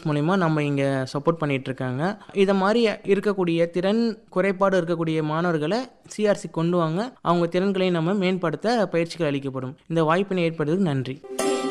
மூலிமா நம்ம இங்கே சப்போர்ட் பண்ணிகிட்ருக்காங்க. இதை மாதிரி இருக்கக்கூடிய திறன் குறைபாடு இருக்கக்கூடிய மாணவர்களை சிஆர்சி கொண்டு வாங்க, அவங்க திறன்களை நம்ம மேம்படுத்த பயிற்சிகள் அளிக்கப்படும். இந்த வாய்ப்பினை ஏற்படுறதுக்கு நன்றி.